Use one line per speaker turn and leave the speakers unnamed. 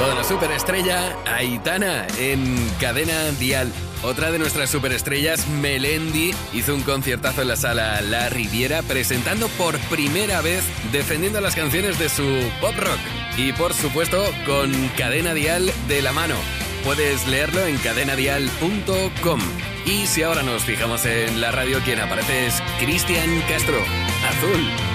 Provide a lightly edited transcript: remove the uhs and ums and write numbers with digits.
con la superestrella Aitana en Cadena Dial. Otra de nuestras superestrellas, Melendi, hizo un conciertazo en la sala La Riviera presentando por primera vez, defendiendo las canciones de su pop rock. Y por supuesto, con Cadena Dial de la mano. Puedes leerlo en cadenadial.com. Y si ahora nos fijamos en la radio, quien aparece es Cristian Castro, Azul.